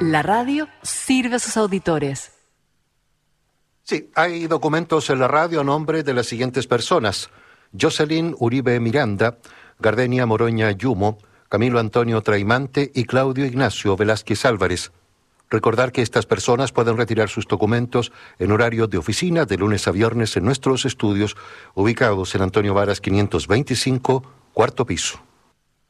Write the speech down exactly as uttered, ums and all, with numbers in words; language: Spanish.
La radio sirve a sus auditores. Sí, hay documentos en la radio a nombre de las siguientes personas: Jocelyn Uribe Miranda, Gardenia Moroña Yumo, Camilo Antonio Traimante y Claudio Ignacio Velázquez Álvarez. Recordar que estas personas pueden retirar sus documentos en horario de oficina de lunes a viernes en nuestros estudios ubicados en Antonio Varas quinientos veinticinco, cuarto piso.